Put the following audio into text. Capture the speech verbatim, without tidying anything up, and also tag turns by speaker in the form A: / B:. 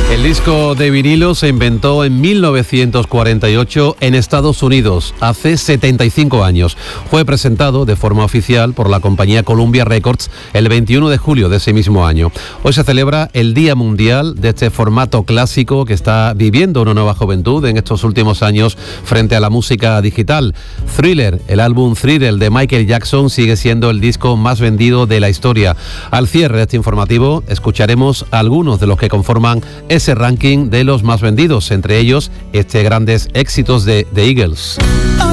A: El disco de vinilo se inventó en mil novecientos cuarenta y ocho en Estados Unidos, hace setenta y cinco años. Fue presentado de forma oficial por la compañía Columbia Records el veintiuno de julio de ese mismo año. Hoy se celebra el Día Mundial de este formato clásico que está viviendo una nueva juventud en estos últimos años frente a la música digital. Thriller, el álbum Thriller de Michael Jackson, sigue siendo el disco más vendido de la historia. Al cierre de este informativo escucharemos a algunos de los que conforman ese ranking de los más vendidos, entre ellos este grandes éxitos de The Eagles.